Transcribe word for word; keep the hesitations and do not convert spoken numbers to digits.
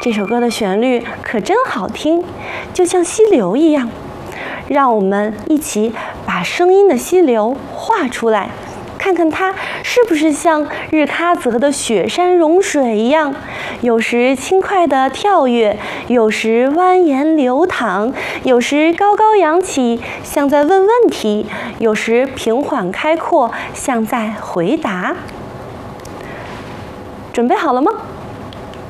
这首歌的旋律可真好听，就像溪流一样。让我们一起把声音的溪流画出来，看看它是不是像日喀则的雪山融水一样，有时轻快地跳跃，有时蜿蜒流淌，有时高高扬起，像在问问题，有时平缓开阔，像在回答。准备好了吗？